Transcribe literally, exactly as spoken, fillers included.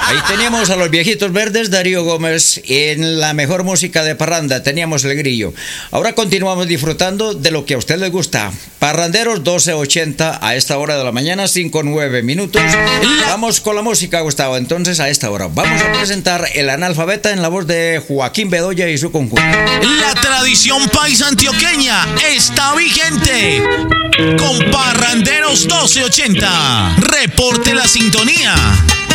Ahí teníamos a los viejitos verdes, Darío Gómez, en la mejor música de parranda, teníamos el grillo. Ahora continuamos disfrutando de lo que a usted le gusta. Parranderos doce ochenta a esta hora de la mañana, cinco nueve minutos. Vamos con la música, Gustavo. Entonces, a esta hora vamos a presentar El Analfabeta en la voz de Joaquín Bedoya y su conjunto. La tradición paisa antioqueña está vigente. Con Parranderos doce ochenta. Reporte la sintonía.